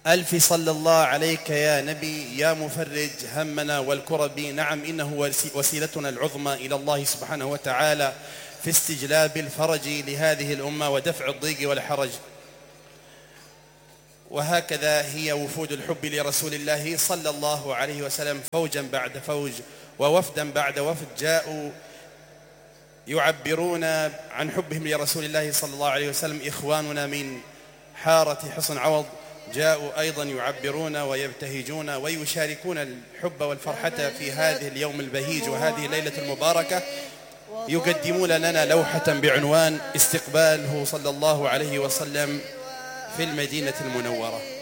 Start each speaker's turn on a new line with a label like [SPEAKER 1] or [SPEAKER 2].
[SPEAKER 1] ألف صلى الله عليك يا نبي يا مفرج همنا والكرب. نعم إنه وسيلتنا العظمى إلى الله سبحانه وتعالى في استجلاب الفرج لهذه الأمة ودفع الضيق والحرج. وهكذا هي وفود الحب لرسول الله صلى الله عليه وسلم، فوجا بعد فوج ووفدا بعد وفد جاءوا يعبرون عن حبهم لرسول الله صلى الله عليه وسلم. إخواننا من حارة حصن عوض جاءوا أيضا يعبرون ويبتهجون ويشاركون الحب والفرحة في هذه اليوم البهيج وهذه الليلة المباركة. يقدمون لنا لوحة بعنوان استقباله صلى الله عليه وسلم في المدينة المنورة.